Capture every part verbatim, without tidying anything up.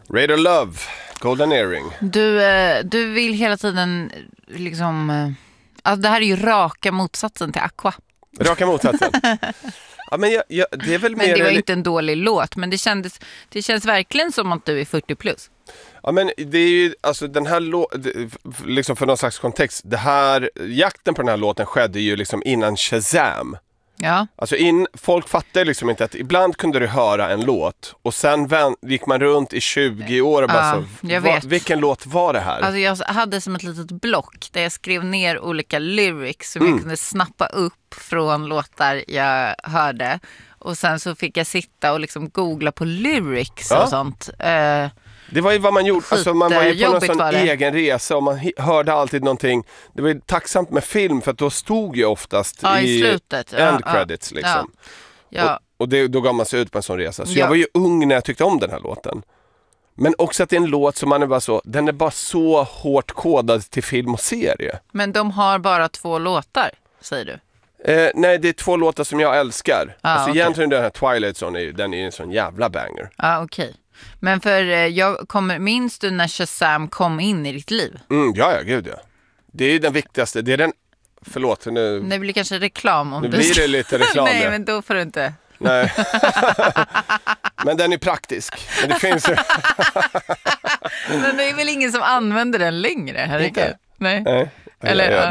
Radar Love, Golden Earring. Du, eh, du vill hela tiden liksom... Eh, alltså det här är ju raka motsatsen till Aqua. Raka motsatsen. Ja, men jag, jag, det är väl men mer det var eller... inte en dålig låt, men det kändes, det känns verkligen som att du är fyrtio plus. Ja, men det är ju, alltså den här låten, liksom för någon slags kontext, det här, jakten på den här låten skedde ju liksom innan Shazam. Ja. Alltså in, folk fattar liksom inte att ibland kunde du höra en låt och sen vän, gick man runt i tjugo år och bara ja, så, jag va, vet. vilken låt var det här? Alltså jag hade som ett litet block där jag skrev ner olika lyrics som Mm. jag kunde snappa upp från låtar jag hörde. Och sen så fick jag sitta och liksom googla på lyrics Ja. och sånt. Eh, Det var ju vad man gjorde, alltså man var ju på någon Skitjobbigt sån var det. egen resa och man hi- hörde alltid någonting. Det var ju tacksamt med film för att då stod ju oftast ja, i i slutet. Ja, end ja, credits liksom. Ja. Och, och det, då gav man sig ut på en sån resa. Så Ja. jag var ju ung när jag tyckte om den här låten. Men också att det är en låt som man är bara så, den är bara så hårt kodad till film och serie. Men de har bara två låtar, säger du. Eh, nej, det är två låtar som jag älskar. Ah, alltså okej. egentligen den här Twilight Zone, är ju- den är ju en sån jävla banger. Ja, ah, okej. Men för eh, jag kommer, minns du när Shazam kom in i ditt liv? Mm, ja, ja, gud ja. Det är ju den viktigaste, det är den, förlåt nu, Det blir kanske reklam om nu du blir det lite reklam. Nej, ja. men då får du inte. Nej. Men den är praktisk. Men det finns ju... Men det är väl ingen som använder den längre, herregud. Inte? Nej. Nej. Eller, jag, ja.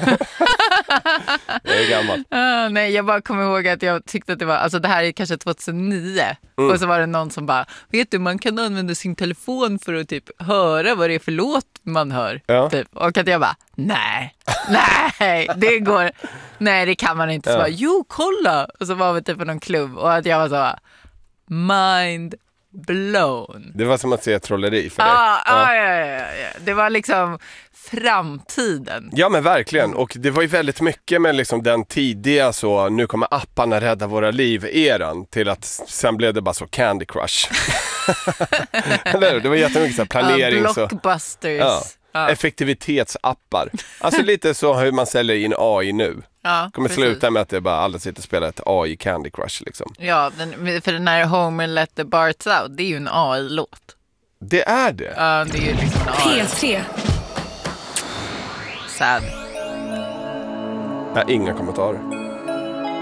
jag är gammal. Ah, nej, jag bara kommer ihåg att jag tyckte att det var, alltså det här är kanske tjugohundranio Mm. och så var det någon som bara, vet du, man kan använda sin telefon för att typ höra vad det är för låt man hör. Ja. Typ. Och att jag bara, nej, nej, det går, nej det kan man inte. Så Ja. bara, jo kolla, och så var vi typ på någon klubb och att jag var så, mind blown. Det var som att se ett trolleri för dig. Ah, Ja. ah, ja, ja, ja, ja. Det var liksom framtiden. Ja, men verkligen. Och det var ju väldigt mycket med liksom den tidiga så, nu kommer apparna rädda våra liv-eran till att sen blev det bara så Candy Crush. Eller hur? Det var jättemycket så här planering. Ja, så, blockbusters. ja. Ja. Effektivitetsappar. Alltså lite så hur man säljer in A I nu. Ja, Kommer precis. sluta med att det bara alla sitter och spelar ett A I Candy Crush liksom. Ja, den, för den här Homer Let the Barts Out, det är ju en A I-låt. Det är det. Ja, det är ju liksom en A I. P tre. Sad. Jag har inga kommentarer.